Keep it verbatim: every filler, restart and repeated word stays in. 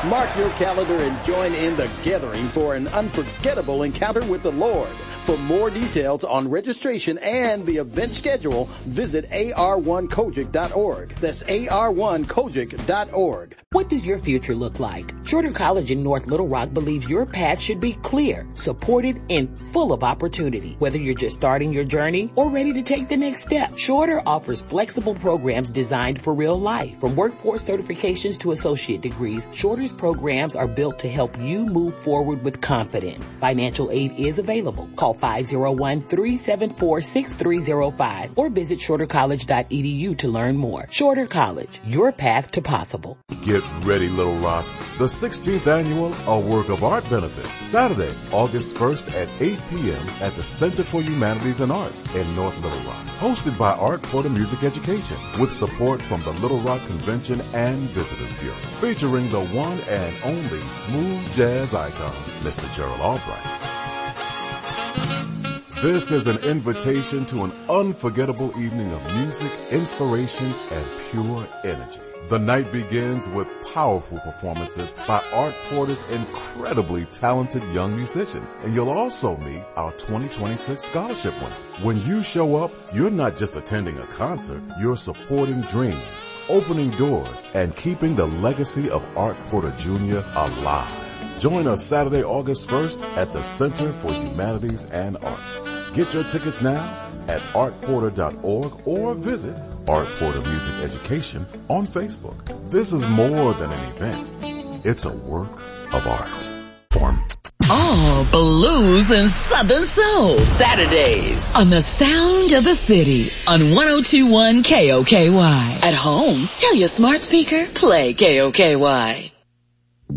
Mark your calendar and join in the gathering for an unforgettable encounter with the Lord. For more details on registration and the event schedule, visit A R one Kojic dot org. That's A R one Kojic dot org. What does your future look like? Shorter College in North Little Rock believes your path should be clear, supported, and full of opportunity. Whether you're just starting your journey or ready to take the next step, Shorter offers flexible programs designed for real life. From workforce certifications to associate degrees, Shorter's programs are built to help you move forward with confidence. Financial aid is available. Call five oh one, three seven four, six three oh five or visit shorter college dot e d u to learn more. Shorter College, your path to possible. Get ready, Little Rock. The sixteenth annual A Work of Art benefit, Saturday, August first at eight p.m. at the Center for Humanities and Arts in North Little Rock. Hosted by Art Porter Music Education with support from the Little Rock Convention and Visitors Bureau. Featuring the one and only smooth jazz icon, Mister Gerald Albright. This is an invitation to an unforgettable evening of music, inspiration, and pure energy. The night begins with powerful performances by Art Porter's incredibly talented young musicians. And you'll also meet our twenty twenty-six scholarship winner. When you show up, you're not just attending a concert, you're supporting dreams, opening doors, and keeping the legacy of Art Porter Junior alive. Join us Saturday, August first at the Center for Humanities and Arts. Get your tickets now at art porter dot org or visit Art Porter Music Education on Facebook. This is more than an event. It's a work of art. Form. Oh, blues and southern soul. Saturdays on the Sound of the City on one oh two point one K O K Y. At home, tell your smart speaker, play K O K Y.